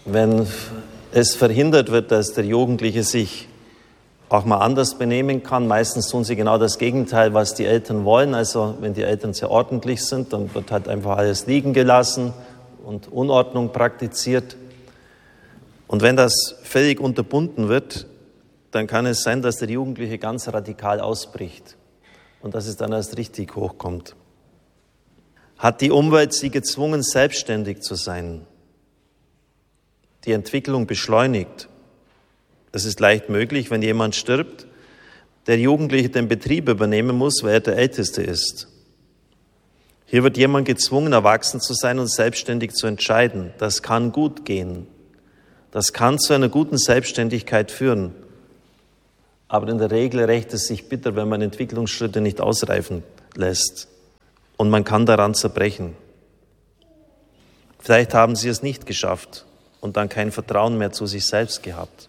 Wenn es verhindert wird, dass der Jugendliche sich auch mal anders benehmen kann, meistens tun sie genau das Gegenteil, was die Eltern wollen. Also wenn die Eltern sehr ordentlich sind, dann wird halt einfach alles liegen gelassen und Unordnung praktiziert. Und wenn das völlig unterbunden wird, dann kann es sein, dass der Jugendliche ganz radikal ausbricht und dass es dann erst richtig hochkommt. Hat die Umwelt sie gezwungen, selbstständig zu sein? Die Entwicklung beschleunigt. Es ist leicht möglich, wenn jemand stirbt, der Jugendliche den Betrieb übernehmen muss, weil er der Älteste ist. Hier wird jemand gezwungen, erwachsen zu sein und selbstständig zu entscheiden. Das kann gut gehen. Das kann zu einer guten Selbstständigkeit führen. Aber in der Regel rächt es sich bitter, wenn man Entwicklungsschritte nicht ausreifen lässt. Und man kann daran zerbrechen. Vielleicht haben sie es nicht geschafft und dann kein Vertrauen mehr zu sich selbst gehabt.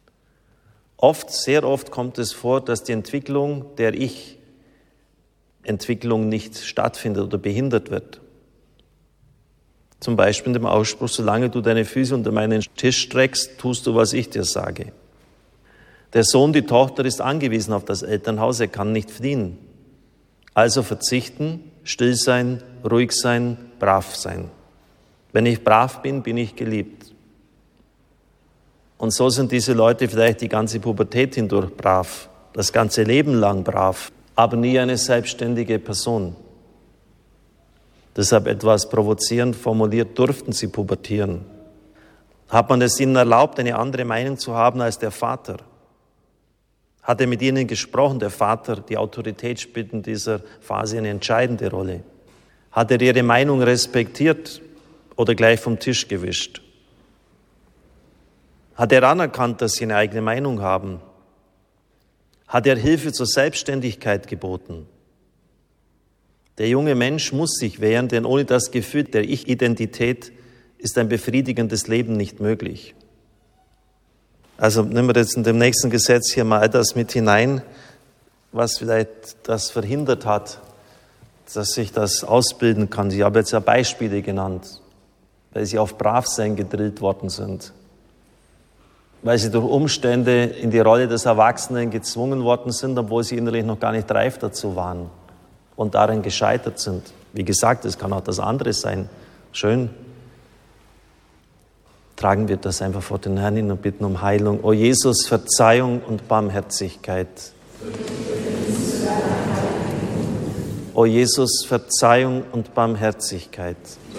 Sehr oft kommt es vor, dass die Entwicklung der Ich-Entwicklung nicht stattfindet oder behindert wird. Zum Beispiel in dem Ausspruch, solange du deine Füße unter meinen Tisch streckst, tust du, was ich dir sage. Der Sohn, die Tochter ist angewiesen auf das Elternhaus, er kann nicht fliehen. Also verzichten, still sein, ruhig sein, brav sein. Wenn ich brav bin, bin ich geliebt. Und so sind diese Leute vielleicht die ganze Pubertät hindurch brav, das ganze Leben lang brav, aber nie eine selbstständige Person. Deshalb etwas provozierend formuliert, durften sie pubertieren. Hat man es ihnen erlaubt, eine andere Meinung zu haben als der Vater? Hat er mit ihnen gesprochen, der Vater? Die Autorität spielt in dieser Phase eine entscheidende Rolle. Hat er ihre Meinung respektiert oder gleich vom Tisch gewischt? Hat er anerkannt, dass sie eine eigene Meinung haben? Hat er Hilfe zur Selbstständigkeit geboten? Der junge Mensch muss sich wehren, denn ohne das Gefühl der Ich-Identität ist ein befriedigendes Leben nicht möglich. Also nehmen wir jetzt in dem nächsten Gesetz hier mal das mit hinein, was vielleicht das verhindert hat, dass sich das ausbilden kann. Ich habe jetzt ja Beispiele genannt, weil sie auf Bravsein gedrillt worden sind. Weil sie durch Umstände in die Rolle des Erwachsenen gezwungen worden sind, obwohl sie innerlich noch gar nicht reif dazu waren und darin gescheitert sind. Wie gesagt, es kann auch das andere sein. Schön. Tragen wir das einfach vor den Herrn hin und bitten um Heilung. O Jesus, Verzeihung und Barmherzigkeit. O Jesus, Verzeihung und Barmherzigkeit.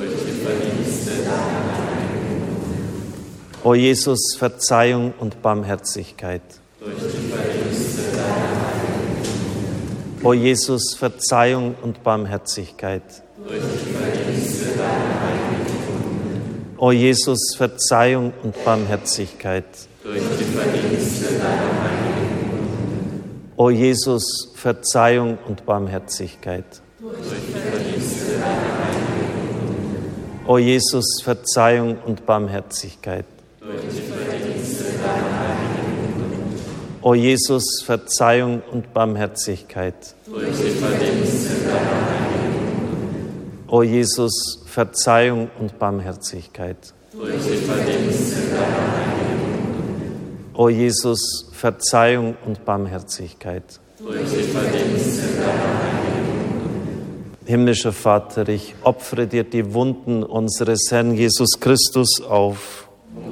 O Jesus, Verzeihung und Barmherzigkeit. O Jesus, Verzeihung und Barmherzigkeit. O Jesus, Verzeihung und Barmherzigkeit. O Jesus, Verzeihung und Barmherzigkeit. O Jesus, Verzeihung und Barmherzigkeit. O Jesus, Verzeihung und Barmherzigkeit. O Jesus, Verzeihung und Barmherzigkeit. O Jesus, Verzeihung und Barmherzigkeit. Himmlischer Vater, ich opfere dir die Wunden unseres Herrn Jesus Christus auf.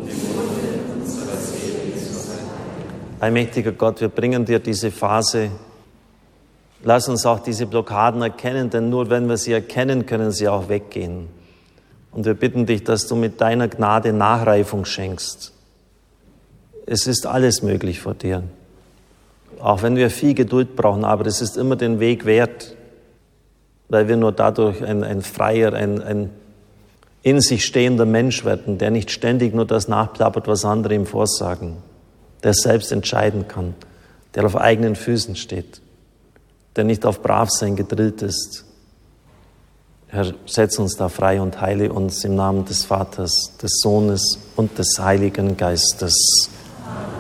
Allmächtiger Gott, wir bringen dir diese Phase. Lass uns auch diese Blockaden erkennen, denn nur wenn wir sie erkennen, können sie auch weggehen. Und wir bitten dich, dass du mit deiner Gnade Nachreifung schenkst. Es ist alles möglich vor dir. Auch wenn wir viel Geduld brauchen, aber es ist immer den Weg wert, weil wir nur dadurch ein freier, ein in sich stehender Mensch werden, der nicht ständig nur das nachplappert, was andere ihm vorsagen, der selbst entscheiden kann, der auf eigenen Füßen steht, der nicht auf Bravsein gedrillt ist. Herr, setz uns da frei und heile uns im Namen des Vaters, des Sohnes und des Heiligen Geistes.